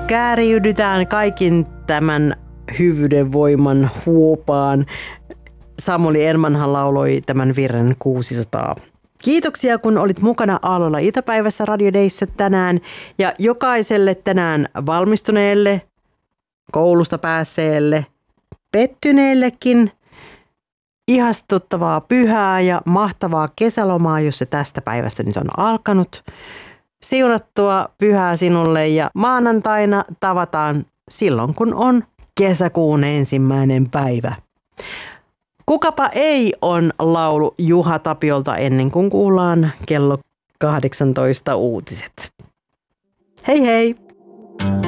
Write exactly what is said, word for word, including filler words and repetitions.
Kääriydytään kaikin tämän hyvyyden voiman huopaan. Samuli Enmanhan lauloi tämän virren kuusisataa. Kiitoksia, kun olit mukana Aalloilla iltapäivässä Radio Dayssä tänään. Ja jokaiselle tänään valmistuneelle, koulusta päässeelle, pettyneellekin ihastuttavaa pyhää ja mahtavaa kesälomaa, jos se tästä päivästä nyt on alkanut. Siunattua pyhää sinulle ja maanantaina tavataan silloin, kun on kesäkuun ensimmäinen päivä. Kukapa ei on laulu Juha Tapiolta ennen kuin kuullaan kello kahdeksantoista uutiset. Hei hei!